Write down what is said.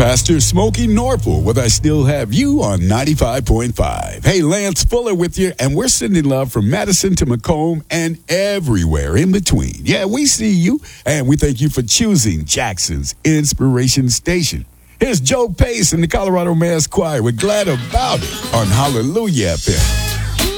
Pastor Smokey Norfolk with I Still Have You on 95.5. Hey, Lance Fuller with you, and we're sending love from Madison to Macomb and everywhere in between. Yeah, we see you, and we thank you for choosing Jackson's Inspiration Station. Here's Joe Pace and the Colorado Mass Choir. We're glad about it on Hallelujah FM.